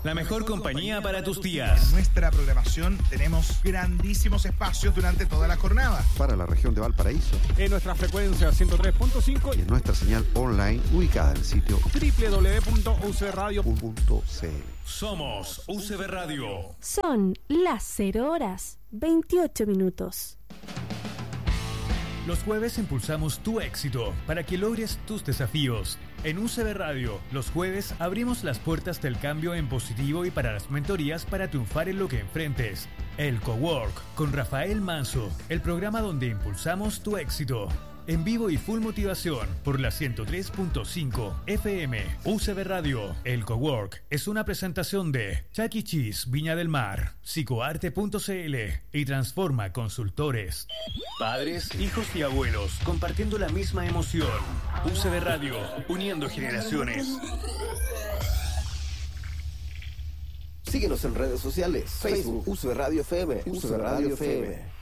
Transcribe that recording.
la mejor compañía para tus días. En nuestra programación tenemos grandísimos espacios durante toda la jornada. Para la región de Valparaíso. En nuestra frecuencia 103.5 y en nuestra señal online ubicada en el sitio www.ucbradio.cl. Somos UCB Radio. Son las 0 horas 28 minutos. Los jueves impulsamos tu éxito para que logres tus desafíos. En UCB Radio, los jueves abrimos las puertas del cambio en positivo y para las mentorías para triunfar en lo que enfrentes. El Cowork con Rafael Manso, el programa donde impulsamos tu éxito. En vivo y full motivación por la 103.5 FM. UCB Radio. El Cowork es una presentación de Chuck E. Cheese Viña del Mar, Psicoarte.cl y Transforma Consultores. Padres, hijos y abuelos compartiendo la misma emoción. UCB Radio, uniendo generaciones. Síguenos en redes sociales. Facebook, UCB Radio FM, UCB Radio FM.